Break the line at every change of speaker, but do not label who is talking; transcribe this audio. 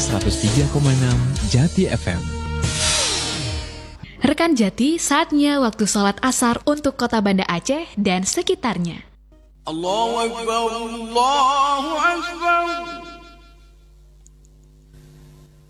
103,6 Jati FM.
Rekan Jati, saatnya waktu sholat asar untuk kota Banda Aceh dan sekitarnya.
Allahu Akbar, Allahu